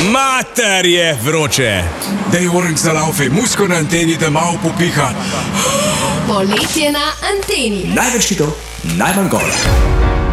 Mater je vroče. Dej orang za laufe, musko na anteni, da malo popiha. Poletje na anteni. Največ hitov, najmanj gor.